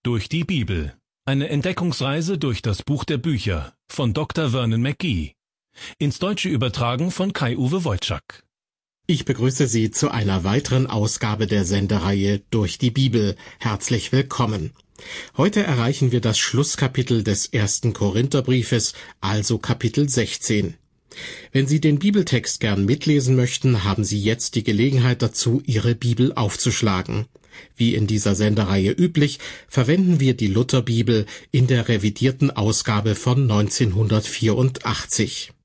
Durch die Bibel. Eine Entdeckungsreise durch das Buch der Bücher von Dr. Vernon McGee. Ins Deutsche übertragen von Kai-Uwe Wojczak. Ich begrüße Sie zu einer weiteren Ausgabe der Sendereihe Durch die Bibel. Herzlich willkommen. Heute erreichen wir das Schlusskapitel des 1. Korintherbriefes, also Kapitel 16. Wenn Sie den Bibeltext gern mitlesen möchten, haben Sie jetzt die Gelegenheit dazu, Ihre Bibel aufzuschlagen. Wie in dieser Sendereihe üblich, verwenden wir die Lutherbibel in der revidierten Ausgabe von 1984.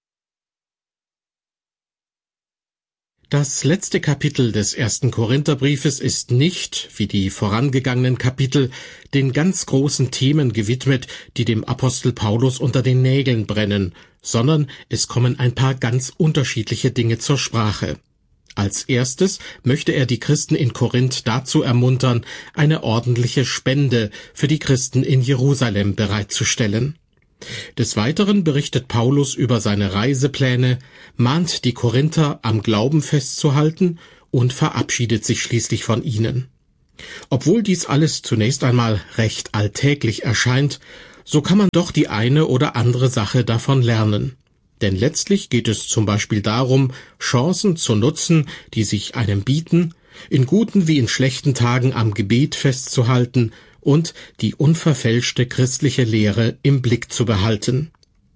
Das letzte Kapitel des 1. Korintherbriefes ist nicht, wie die vorangegangenen Kapitel, den ganz großen Themen gewidmet, die dem Apostel Paulus unter den Nägeln brennen, sondern es kommen ein paar ganz unterschiedliche Dinge zur Sprache. Als erstes möchte er die Christen in Korinth dazu ermuntern, eine ordentliche Spende für die Christen in Jerusalem bereitzustellen. Des Weiteren berichtet Paulus über seine Reisepläne, mahnt die Korinther am Glauben festzuhalten und verabschiedet sich schließlich von ihnen. Obwohl dies alles zunächst einmal recht alltäglich erscheint, so kann man doch die eine oder andere Sache davon lernen. Denn letztlich geht es zum Beispiel darum, Chancen zu nutzen, die sich einem bieten, in guten wie in schlechten Tagen am Gebet festzuhalten und die unverfälschte christliche Lehre im Blick zu behalten.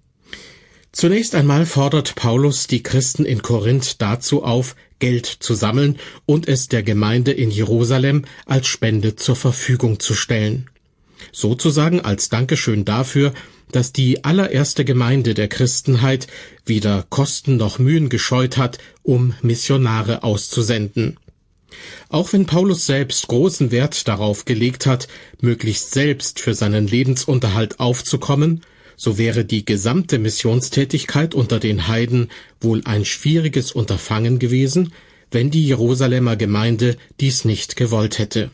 Zunächst einmal fordert Paulus die Christen in Korinth dazu auf, Geld zu sammeln und es der Gemeinde in Jerusalem als Spende zur Verfügung zu stellen. Sozusagen als Dankeschön dafür, dass die allererste Gemeinde der Christenheit weder Kosten noch Mühen gescheut hat, um Missionare auszusenden. Auch wenn Paulus selbst großen Wert darauf gelegt hat, möglichst selbst für seinen Lebensunterhalt aufzukommen, so wäre die gesamte Missionstätigkeit unter den Heiden wohl ein schwieriges Unterfangen gewesen, wenn die Jerusalemer Gemeinde dies nicht gewollt hätte.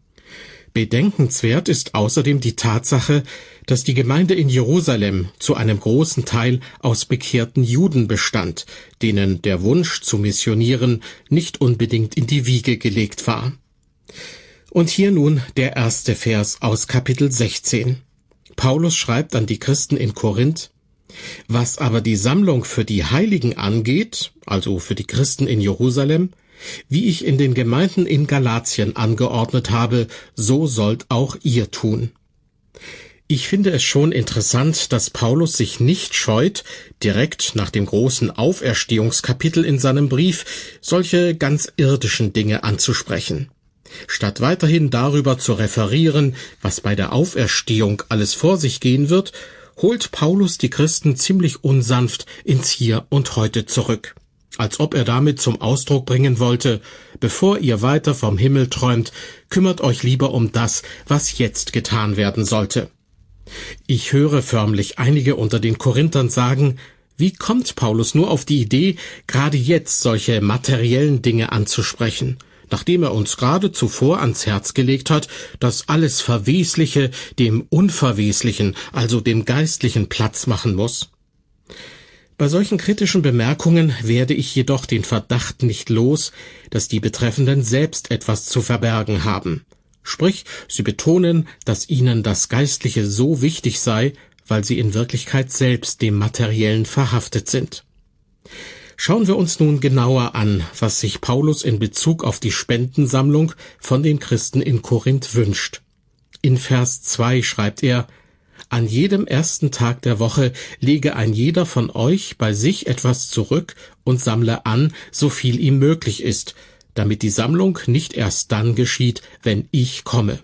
Bedenkenswert ist außerdem die Tatsache, dass die Gemeinde in Jerusalem zu einem großen Teil aus bekehrten Juden bestand, denen der Wunsch zu missionieren nicht unbedingt in die Wiege gelegt war. Und hier nun der erste Vers aus Kapitel 16. Paulus schreibt an die Christen in Korinth: Was aber die Sammlung für die Heiligen angeht, also für die Christen in Jerusalem, wie ich in den Gemeinden in Galatien angeordnet habe, so sollt auch ihr tun. Ich finde es schon interessant, dass Paulus sich nicht scheut, direkt nach dem großen Auferstehungskapitel in seinem Brief solche ganz irdischen Dinge anzusprechen. Statt weiterhin darüber zu referieren, was bei der Auferstehung alles vor sich gehen wird, holt Paulus die Christen ziemlich unsanft ins Hier und Heute zurück. Als ob er damit zum Ausdruck bringen wollte: Bevor ihr weiter vom Himmel träumt, kümmert euch lieber um das, was jetzt getan werden sollte. Ich höre förmlich einige unter den Korinthern sagen: Wie kommt Paulus nur auf die Idee, gerade jetzt solche materiellen Dinge anzusprechen, nachdem er uns gerade zuvor ans Herz gelegt hat, dass alles Verwesliche dem Unverweslichen, also dem Geistlichen, Platz machen muss? Bei solchen kritischen Bemerkungen werde ich jedoch den Verdacht nicht los, dass die Betreffenden selbst etwas zu verbergen haben. Sprich, sie betonen, dass ihnen das Geistliche so wichtig sei, weil sie in Wirklichkeit selbst dem Materiellen verhaftet sind. Schauen wir uns nun genauer an, was sich Paulus in Bezug auf die Spendensammlung von den Christen in Korinth wünscht. In Vers 2 schreibt er: An jedem ersten Tag der Woche lege ein jeder von euch bei sich etwas zurück und sammle an, so viel ihm möglich ist, damit die Sammlung nicht erst dann geschieht, wenn ich komme.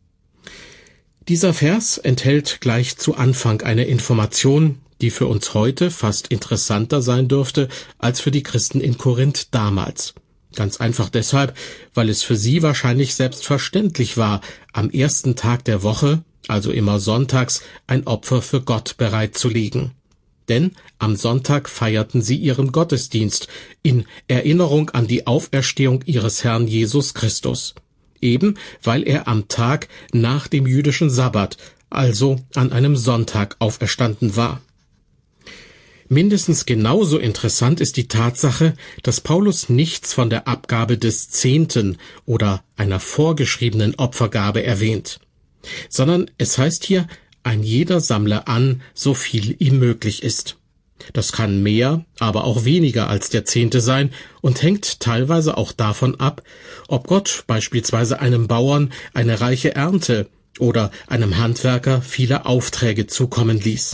Dieser Vers enthält gleich zu Anfang eine Information, die für uns heute fast interessanter sein dürfte als für die Christen in Korinth damals. Ganz einfach deshalb, weil es für sie wahrscheinlich selbstverständlich war, am ersten Tag der Woche, also immer sonntags, ein Opfer für Gott bereitzulegen. Denn am Sonntag feierten sie ihren Gottesdienst in Erinnerung an die Auferstehung ihres Herrn Jesus Christus. Eben weil er am Tag nach dem jüdischen Sabbat, also an einem Sonntag, auferstanden war. Mindestens genauso interessant ist die Tatsache, dass Paulus nichts von der Abgabe des Zehnten oder einer vorgeschriebenen Opfergabe erwähnt. sondern es heißt hier, ein jeder sammle an, so viel ihm möglich ist. Das kann mehr, aber auch weniger als der 10. sein und hängt teilweise auch davon ab, ob Gott beispielsweise einem Bauern eine reiche Ernte oder einem Handwerker viele Aufträge zukommen ließ.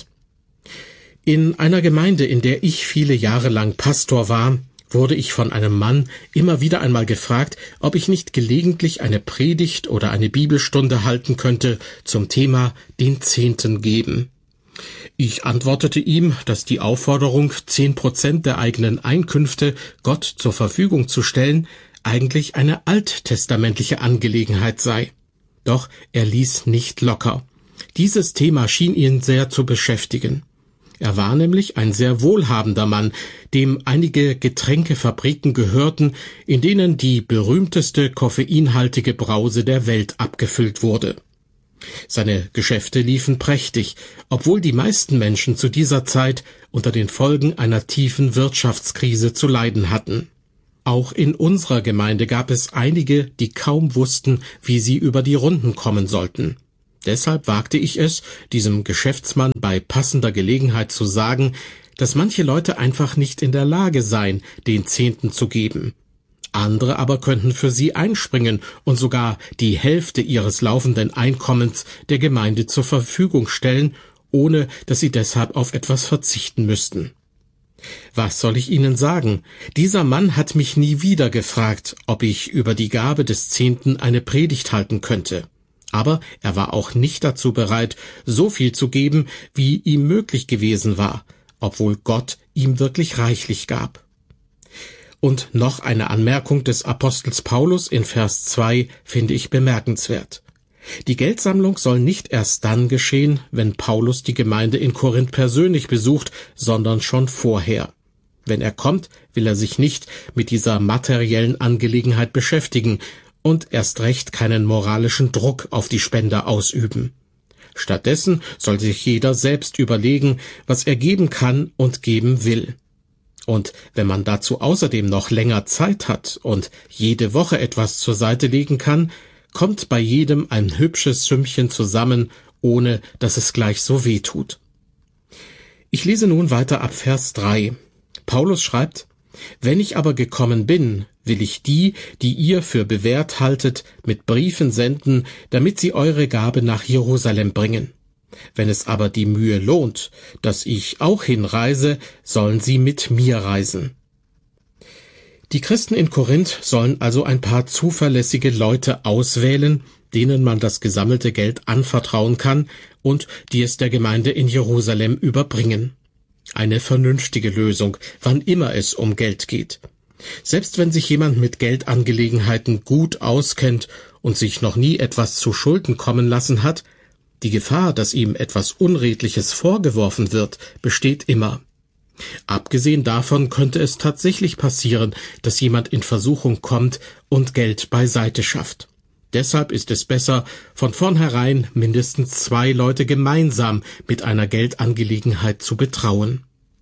In einer Gemeinde, in der ich viele Jahre lang Pastor war, wurde ich von einem Mann immer wieder einmal gefragt, ob ich nicht gelegentlich eine Predigt oder eine Bibelstunde halten könnte zum Thema den 10. geben. Ich antwortete ihm, dass die Aufforderung, 10% der eigenen Einkünfte Gott zur Verfügung zu stellen, eigentlich eine alttestamentliche Angelegenheit sei. Doch er ließ nicht locker. Dieses Thema schien ihn sehr zu beschäftigen. Er war nämlich ein sehr wohlhabender Mann, dem einige Getränkefabriken gehörten, in denen die berühmteste koffeinhaltige Brause der Welt abgefüllt wurde. Seine Geschäfte liefen prächtig, obwohl die meisten Menschen zu dieser Zeit unter den Folgen einer tiefen Wirtschaftskrise zu leiden hatten. Auch in unserer Gemeinde gab es einige, die kaum wussten, wie sie über die Runden kommen sollten. Deshalb wagte ich es, diesem Geschäftsmann bei passender Gelegenheit zu sagen, dass manche Leute einfach nicht in der Lage seien, den 10. zu geben. Andere aber könnten für sie einspringen und sogar die Hälfte ihres laufenden Einkommens der Gemeinde zur Verfügung stellen, ohne dass sie deshalb auf etwas verzichten müssten. Was soll ich Ihnen sagen? Dieser Mann hat mich nie wieder gefragt, ob ich über die Gabe des 10. eine Predigt halten könnte. Aber er war auch nicht dazu bereit, so viel zu geben, wie ihm möglich gewesen war, obwohl Gott ihm wirklich reichlich gab. Und noch eine Anmerkung des Apostels Paulus in Vers 2 finde ich bemerkenswert. Die Geldsammlung soll nicht erst dann geschehen, wenn Paulus die Gemeinde in Korinth persönlich besucht, sondern schon vorher. Wenn er kommt, will er sich nicht mit dieser materiellen Angelegenheit beschäftigen und erst recht keinen moralischen Druck auf die Spender ausüben. Stattdessen soll sich jeder selbst überlegen, was er geben kann und geben will. Und wenn man dazu außerdem noch länger Zeit hat und jede Woche etwas zur Seite legen kann, kommt bei jedem ein hübsches Sümmchen zusammen, ohne dass es gleich so weh tut. Ich lese nun weiter ab Vers 3. Paulus schreibt: Wenn ich aber gekommen bin, will ich die ihr für bewährt haltet, mit Briefen senden, damit sie eure Gabe nach Jerusalem bringen. Wenn es aber die Mühe lohnt, dass ich auch hinreise, sollen sie mit mir reisen. Die Christen in Korinth sollen also ein paar zuverlässige Leute auswählen, denen man das gesammelte Geld anvertrauen kann und die es der Gemeinde in Jerusalem überbringen. Eine vernünftige Lösung, wann immer es um Geld geht. Selbst wenn sich jemand mit Geldangelegenheiten gut auskennt und sich noch nie etwas zu Schulden kommen lassen hat, die Gefahr, dass ihm etwas Unredliches vorgeworfen wird, besteht immer. Abgesehen davon könnte es tatsächlich passieren, dass jemand in Versuchung kommt und Geld beiseite schafft. Deshalb ist es besser, von vornherein mindestens 2 Leute gemeinsam mit einer Geldangelegenheit zu betrauen.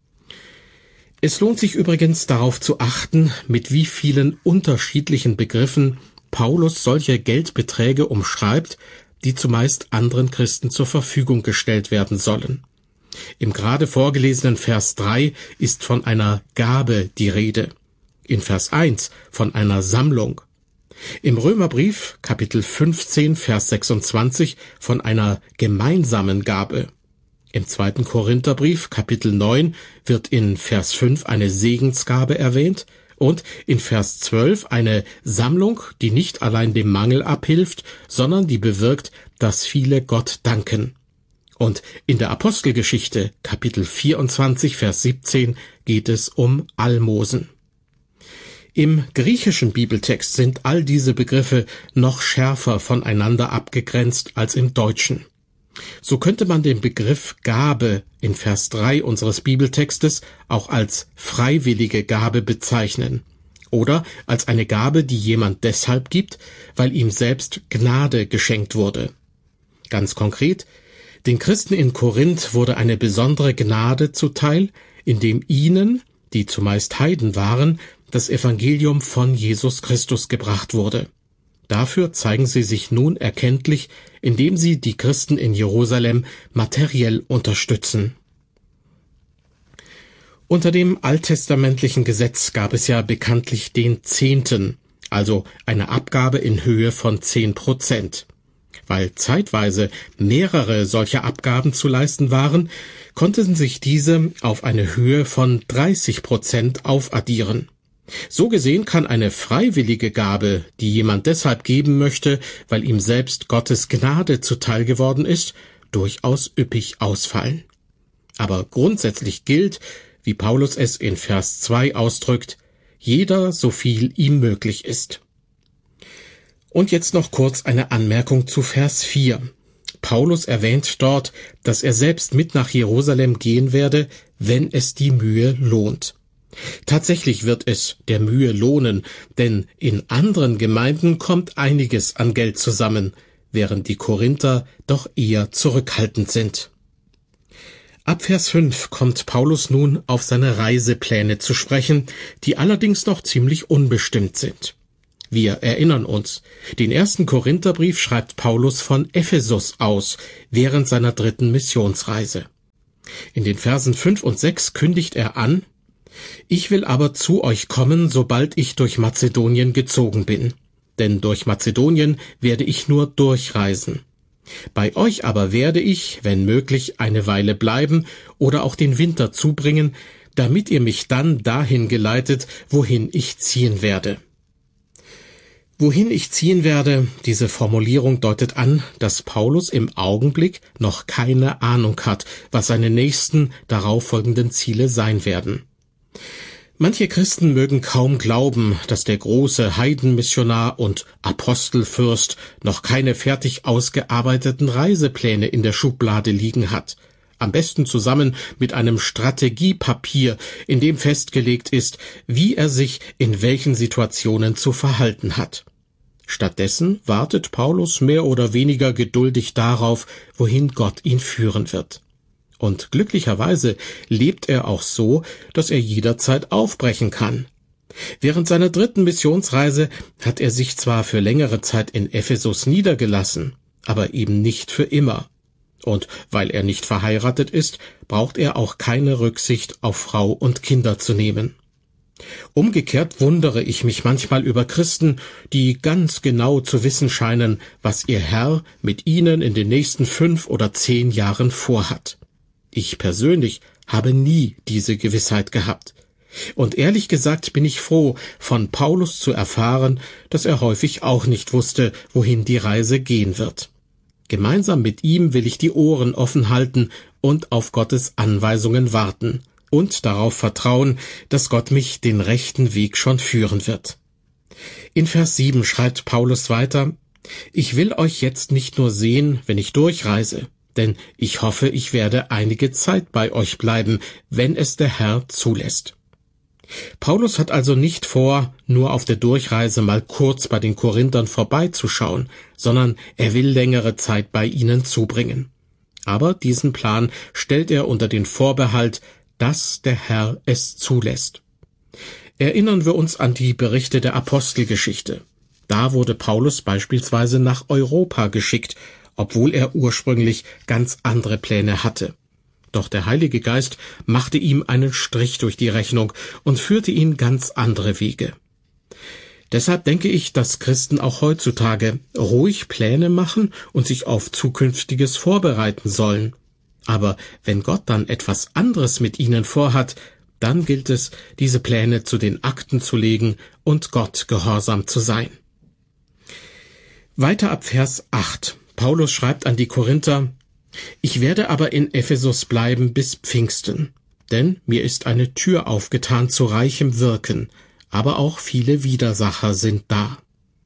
Es lohnt sich übrigens darauf zu achten, mit wie vielen unterschiedlichen Begriffen Paulus solche Geldbeträge umschreibt, die zumeist anderen Christen zur Verfügung gestellt werden sollen. Im gerade vorgelesenen Vers 3 ist von einer Gabe die Rede, in Vers 1 von einer Sammlung, im Römerbrief Kapitel 15 Vers 26 von einer gemeinsamen Gabe, im 2. Korintherbrief Kapitel 9 wird in Vers 5 eine Segensgabe erwähnt und in Vers 12 eine Sammlung, die nicht allein dem Mangel abhilft, sondern die bewirkt, dass viele Gott danken. Und in der Apostelgeschichte, Kapitel 24, Vers 17, geht es um Almosen. Im griechischen Bibeltext sind all diese Begriffe noch schärfer voneinander abgegrenzt als im Deutschen. So könnte man den Begriff Gabe in Vers 3 unseres Bibeltextes auch als freiwillige Gabe bezeichnen oder als eine Gabe, die jemand deshalb gibt, weil ihm selbst Gnade geschenkt wurde. Ganz konkret: Den Christen in Korinth wurde eine besondere Gnade zuteil, indem ihnen, die zumeist Heiden waren, das Evangelium von Jesus Christus gebracht wurde. Dafür zeigen sie sich nun erkenntlich, indem sie die Christen in Jerusalem materiell unterstützen. Unter dem alttestamentlichen Gesetz gab es ja bekanntlich den Zehnten, also eine Abgabe in Höhe von 10%. Weil zeitweise mehrere solcher Abgaben zu leisten waren, konnten sich diese auf eine Höhe von 30% aufaddieren. So gesehen kann eine freiwillige Gabe, die jemand deshalb geben möchte, weil ihm selbst Gottes Gnade zuteil geworden ist, durchaus üppig ausfallen. Aber grundsätzlich gilt, wie Paulus es in Vers 2 ausdrückt, jeder so viel ihm möglich ist. Und jetzt noch kurz eine Anmerkung zu Vers 4. Paulus erwähnt dort, dass er selbst mit nach Jerusalem gehen werde, wenn es die Mühe lohnt. Tatsächlich wird es der Mühe lohnen, denn in anderen Gemeinden kommt einiges an Geld zusammen, während die Korinther doch eher zurückhaltend sind. Ab Vers 5 kommt Paulus nun auf seine Reisepläne zu sprechen, die allerdings noch ziemlich unbestimmt sind. Wir erinnern uns, den ersten Korintherbrief schreibt Paulus von Ephesus aus, während seiner 3. Missionsreise. In den Versen 5 und 6 kündigt er an: Ich will aber zu euch kommen, sobald ich durch Mazedonien gezogen bin. Denn durch Mazedonien werde ich nur durchreisen. Bei euch aber werde ich, wenn möglich, eine Weile bleiben oder auch den Winter zubringen, damit ihr mich dann dahin geleitet, wohin ich ziehen werde. Wohin ich ziehen werde, diese Formulierung deutet an, dass Paulus im Augenblick noch keine Ahnung hat, was seine nächsten darauffolgenden Ziele sein werden. Manche Christen mögen kaum glauben, dass der große Heidenmissionar und Apostelfürst noch keine fertig ausgearbeiteten Reisepläne in der Schublade liegen hat. Am besten zusammen mit einem Strategiepapier, in dem festgelegt ist, wie er sich in welchen Situationen zu verhalten hat. Stattdessen wartet Paulus mehr oder weniger geduldig darauf, wohin Gott ihn führen wird. Und glücklicherweise lebt er auch so, dass er jederzeit aufbrechen kann. Während seiner 3. Missionsreise hat er sich zwar für längere Zeit in Ephesus niedergelassen, aber eben nicht für immer. Und weil er nicht verheiratet ist, braucht er auch keine Rücksicht auf Frau und Kinder zu nehmen. Umgekehrt wundere ich mich manchmal über Christen, die ganz genau zu wissen scheinen, was ihr Herr mit ihnen in den nächsten 5 oder 10 Jahren vorhat. Ich persönlich habe nie diese Gewissheit gehabt. Und ehrlich gesagt bin ich froh, von Paulus zu erfahren, dass er häufig auch nicht wusste, wohin die Reise gehen wird. Gemeinsam mit ihm will ich die Ohren offen halten und auf Gottes Anweisungen warten und darauf vertrauen, dass Gott mich den rechten Weg schon führen wird. In Vers 7 schreibt Paulus weiter: Ich will euch jetzt nicht nur sehen, wenn ich durchreise, denn ich hoffe, ich werde einige Zeit bei euch bleiben, wenn es der Herr zulässt. Paulus hat also nicht vor, nur auf der Durchreise mal kurz bei den Korinthern vorbeizuschauen, sondern er will längere Zeit bei ihnen zubringen. Aber diesen Plan stellt er unter den Vorbehalt, dass der Herr es zulässt. Erinnern wir uns an die Berichte der Apostelgeschichte. Da wurde Paulus beispielsweise nach Europa geschickt, obwohl er ursprünglich ganz andere Pläne hatte. Doch der Heilige Geist machte ihm einen Strich durch die Rechnung und führte ihn ganz andere Wege. Deshalb denke ich, dass Christen auch heutzutage ruhig Pläne machen und sich auf Zukünftiges vorbereiten sollen. Aber wenn Gott dann etwas anderes mit ihnen vorhat, dann gilt es, diese Pläne zu den Akten zu legen und Gott gehorsam zu sein. Weiter ab Vers 8. Paulus schreibt an die Korinther: Ich werde aber in Ephesus bleiben bis Pfingsten, denn mir ist eine Tür aufgetan zu reichem Wirken, aber auch viele Widersacher sind da.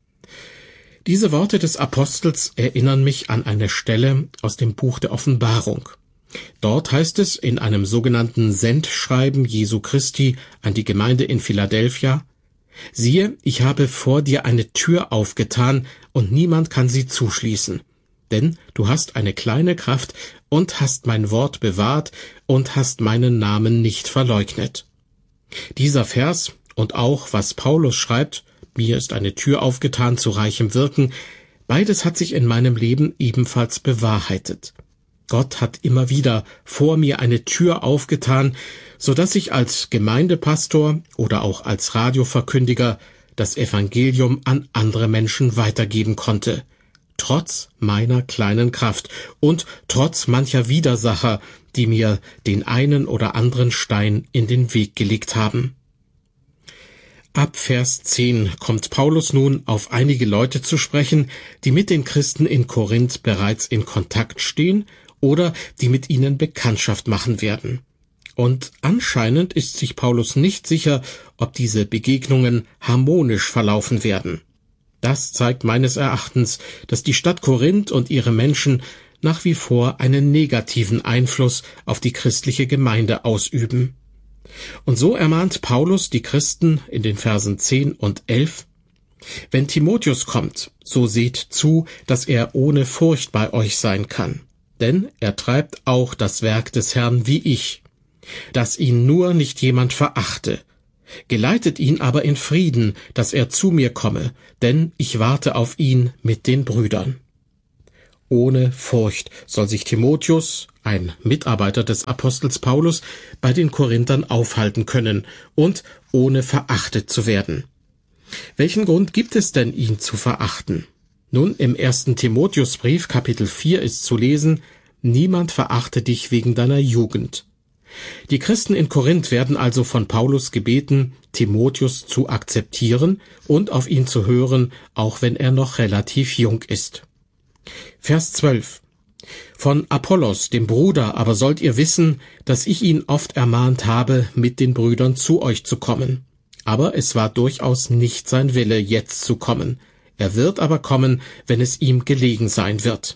Diese Worte des Apostels erinnern mich an eine Stelle aus dem Buch der Offenbarung. Dort heißt es in einem sogenannten Sendschreiben Jesu Christi an die Gemeinde in Philadelphia: Siehe, ich habe vor dir eine Tür aufgetan, und niemand kann sie zuschließen. Denn du hast eine kleine Kraft und hast mein Wort bewahrt und hast meinen Namen nicht verleugnet. Dieser Vers und auch, was Paulus schreibt, mir ist eine Tür aufgetan zu reichem Wirken, beides hat sich in meinem Leben ebenfalls bewahrheitet. Gott hat immer wieder vor mir eine Tür aufgetan, so dass ich als Gemeindepastor oder auch als Radioverkündiger das Evangelium an andere Menschen weitergeben konnte, trotz meiner kleinen Kraft und trotz mancher Widersacher, die mir den einen oder anderen Stein in den Weg gelegt haben. Ab Vers 10 kommt Paulus nun auf einige Leute zu sprechen, die mit den Christen in Korinth bereits in Kontakt stehen oder die mit ihnen Bekanntschaft machen werden. Und anscheinend ist sich Paulus nicht sicher, ob diese Begegnungen harmonisch verlaufen werden. Das zeigt meines Erachtens, dass die Stadt Korinth und ihre Menschen nach wie vor einen negativen Einfluss auf die christliche Gemeinde ausüben. Und so ermahnt Paulus die Christen in den Versen 10 und 11, »Wenn Timotheus kommt, so seht zu, dass er ohne Furcht bei euch sein kann. Denn er treibt auch das Werk des Herrn wie ich, dass ihn nur nicht jemand verachte. Geleitet ihn aber in Frieden, dass er zu mir komme, denn ich warte auf ihn mit den Brüdern.« Ohne Furcht soll sich Timotheus, ein Mitarbeiter des Apostels Paulus, bei den Korinthern aufhalten können und ohne verachtet zu werden. Welchen Grund gibt es denn, ihn zu verachten? Nun, im 1. Timotheusbrief, Kapitel 4, ist zu lesen, »Niemand verachte dich wegen deiner Jugend.« Die Christen in Korinth werden also von Paulus gebeten, Timotheus zu akzeptieren und auf ihn zu hören, auch wenn er noch relativ jung ist. Vers 12. »Von Apollos, dem Bruder, aber sollt ihr wissen, dass ich ihn oft ermahnt habe, mit den Brüdern zu euch zu kommen. Aber es war durchaus nicht sein Wille, jetzt zu kommen. Er wird aber kommen, wenn es ihm gelegen sein wird.«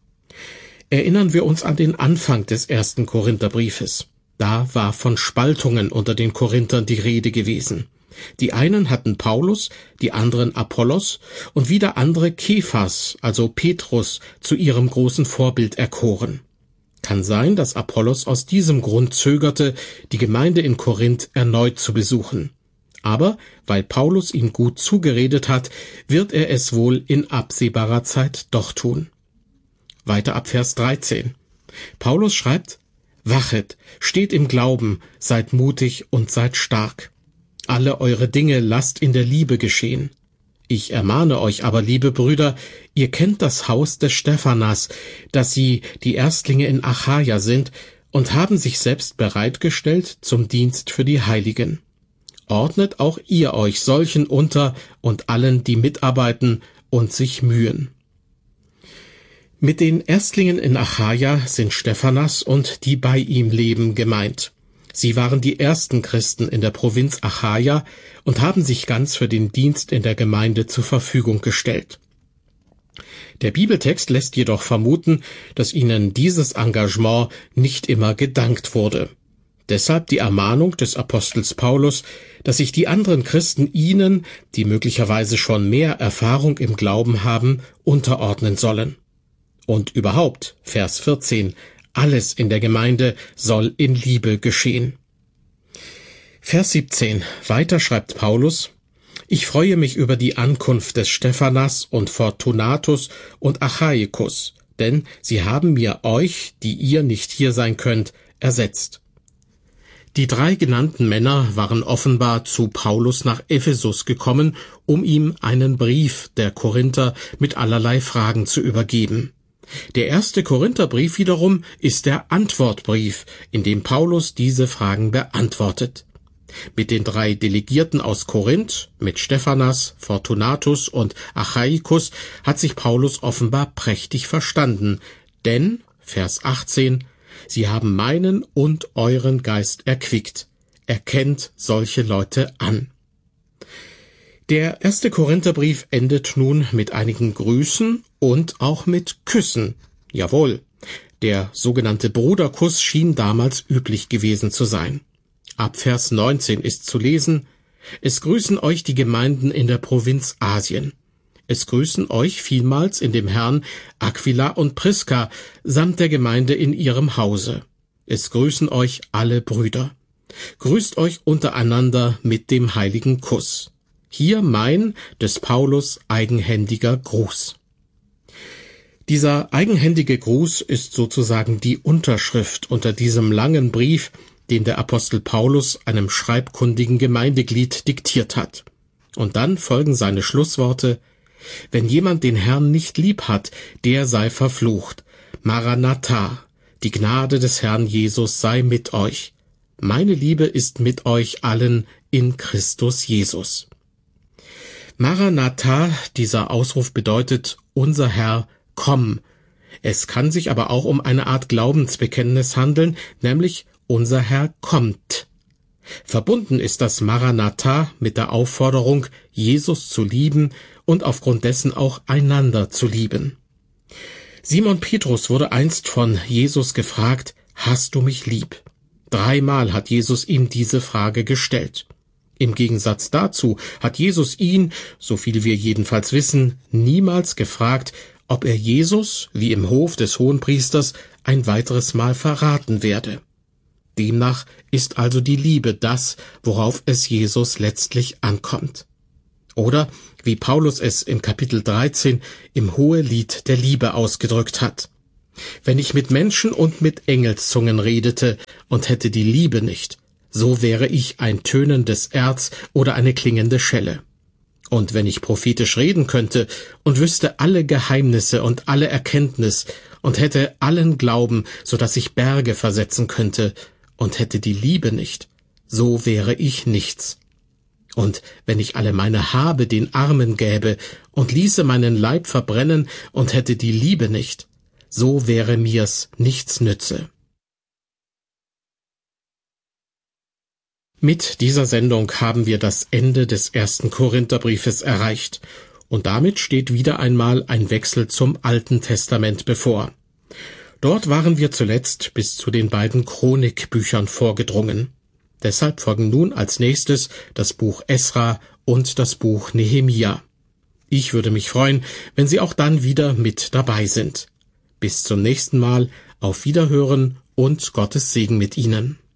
Erinnern wir uns an den Anfang des 1. Korintherbriefes. Da war von Spaltungen unter den Korinthern die Rede gewesen. Die einen hatten Paulus, die anderen Apollos und wieder andere Kephas, also Petrus, zu ihrem großen Vorbild erkoren. Kann sein, dass Apollos aus diesem Grund zögerte, die Gemeinde in Korinth erneut zu besuchen. Aber weil Paulus ihm gut zugeredet hat, wird er es wohl in absehbarer Zeit doch tun. Weiter ab Vers 13. Paulus schreibt, »Wachet, steht im Glauben, seid mutig und seid stark. Alle eure Dinge lasst in der Liebe geschehen. Ich ermahne euch aber, liebe Brüder, ihr kennt das Haus des Stephanas, dass sie die Erstlinge in Achaia sind und haben sich selbst bereitgestellt zum Dienst für die Heiligen. Ordnet auch ihr euch solchen unter und allen, die mitarbeiten und sich mühen.« Mit den Erstlingen in Achaia sind Stephanas und die bei ihm leben gemeint. Sie waren die ersten Christen in der Provinz Achaia und haben sich ganz für den Dienst in der Gemeinde zur Verfügung gestellt. Der Bibeltext lässt jedoch vermuten, dass ihnen dieses Engagement nicht immer gedankt wurde. Deshalb die Ermahnung des Apostels Paulus, dass sich die anderen Christen ihnen, die möglicherweise schon mehr Erfahrung im Glauben haben, unterordnen sollen. Und überhaupt, Vers 14, alles in der Gemeinde soll in Liebe geschehen. Vers 17, weiter schreibt Paulus, »Ich freue mich über die Ankunft des Stephanas und Fortunatus und Achaikus, denn sie haben mir euch, die ihr nicht hier sein könnt, ersetzt.« Die 3 genannten Männer waren offenbar zu Paulus nach Ephesus gekommen, um ihm einen Brief der Korinther mit allerlei Fragen zu übergeben. Der 1. Korintherbrief wiederum ist der Antwortbrief, in dem Paulus diese Fragen beantwortet. Mit den 3 Delegierten aus Korinth, mit Stephanas, Fortunatus und Achaikus, hat sich Paulus offenbar prächtig verstanden, denn, Vers 18, sie haben meinen und euren Geist erquickt. Erkennt solche Leute an. Der 1. Korintherbrief endet nun mit einigen Grüßen und auch mit Küssen. Jawohl, der sogenannte Bruderkuss schien damals üblich gewesen zu sein. Ab Vers 19 ist zu lesen, »Es grüßen euch die Gemeinden in der Provinz Asien. Es grüßen euch vielmals in dem Herrn Aquila und Priska samt der Gemeinde in ihrem Hause. Es grüßen euch alle Brüder. Grüßt euch untereinander mit dem heiligen Kuss. Hier mein, des Paulus, eigenhändiger Gruß. Dieser eigenhändige Gruß ist sozusagen die Unterschrift unter diesem langen Brief, den der Apostel Paulus einem schreibkundigen Gemeindeglied diktiert hat. Und dann folgen seine Schlussworte: Wenn jemand den Herrn nicht lieb hat, der sei verflucht. Maranatha, die Gnade des Herrn Jesus sei mit euch. Meine Liebe ist mit euch allen in Christus Jesus. Maranatha, dieser Ausruf bedeutet: Unser Herr, komm. Es kann sich aber auch um eine Art Glaubensbekenntnis handeln, nämlich: Unser Herr kommt. Verbunden ist das Maranatha mit der Aufforderung, Jesus zu lieben und aufgrund dessen auch einander zu lieben. Simon Petrus wurde einst von Jesus gefragt: Hast du mich lieb? 3-mal hat Jesus ihm diese Frage gestellt. Im Gegensatz dazu hat Jesus ihn, so viel wir jedenfalls wissen, niemals gefragt, ob er Jesus, wie im Hof des Hohenpriesters, ein weiteres Mal verraten werde. Demnach ist also die Liebe das, worauf es Jesus letztlich ankommt. Oder, wie Paulus es in Kapitel 13 im Hohelied der Liebe ausgedrückt hat: Wenn ich mit Menschen und mit Engelszungen redete und hätte die Liebe nicht, so wäre ich ein tönendes Erz oder eine klingende Schelle. Und wenn ich prophetisch reden könnte und wüsste alle Geheimnisse und alle Erkenntnis und hätte allen Glauben, so dass ich Berge versetzen könnte, und hätte die Liebe nicht, so wäre ich nichts. Und wenn ich alle meine Habe den Armen gäbe und ließe meinen Leib verbrennen und hätte die Liebe nicht, so wäre mir's nichts nütze. Mit dieser Sendung haben wir das Ende des 1. Korintherbriefes erreicht, und damit steht wieder einmal ein Wechsel zum Alten Testament bevor. Dort waren wir zuletzt bis zu den beiden Chronikbüchern vorgedrungen. Deshalb folgen nun als nächstes das Buch Esra und das Buch Nehemia. Ich würde mich freuen, wenn Sie auch dann wieder mit dabei sind. Bis zum nächsten Mal, auf Wiederhören und Gottes Segen mit Ihnen.